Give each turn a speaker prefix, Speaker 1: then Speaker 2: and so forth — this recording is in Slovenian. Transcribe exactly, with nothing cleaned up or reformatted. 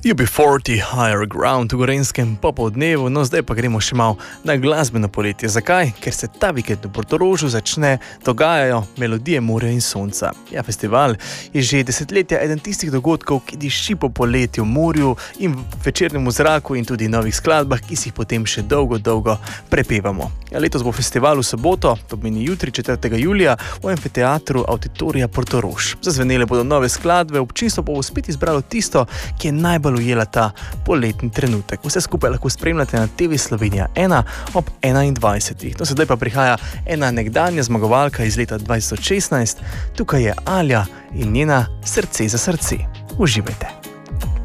Speaker 1: U B štirideset Higher Ground v Gorenjskem popoldnevu, no zdaj pa gremo še malo na glasbeno poletje. Zakaj? Ker se ta vikend v Portorožu začne dogajajo melodije morja in sonca. Ja, festival je že desetletja eden tistih dogodkov, ki diši po poletju, morju in večernemu zraku in tudi novih skladbah, ki si jih potem še dolgo, dolgo prepevamo. Ja, letos bo festival v soboto, to pomeni jutri, četrtega julija, v amfiteatru Auditorija Portorož. Zazvenele bodo nove skladbe, občinstvo pa bo spet izbralo tisto, ki je najbolj ujela ta poletni trenutek. Vse skupaj lahko spremljate na T V Slovenija ena ob enaindvajsetih. No, sedaj pa prihaja ena nekdanja zmagovalka iz leta dva tisoč šestnajst. Tukaj je Alja in njena Srce za srce. Uživajte.